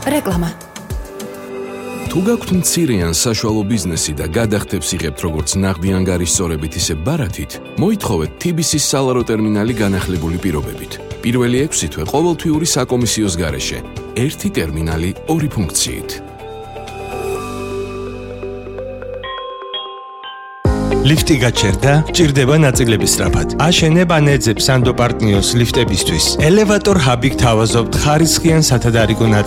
რეკლამა. თუ გაქვთ მცირე ან საშუალო ბიზნესი და გადახდებს იღებთ როგორც ნაღდი ანგარიშსწორებით, ისე ბარათით, მოითხოვეთ TBC-ის სალარო ტერმინალი განახლებული პირობებით. პირველი 6 თვე ყოველთვიური საკომისიოს გარეშე. ერთი ტერმინალი, ორი ფუნქციით. ლიფტი გაჩერდა, ჭირდება ნაწილების სწრაფად. აშენებ ან ეძებ სანდო პარტნიოს ლიფტებისთვის. ელევატორ ჰაბი გთავაზობთ ხარისხიან სათადარიგო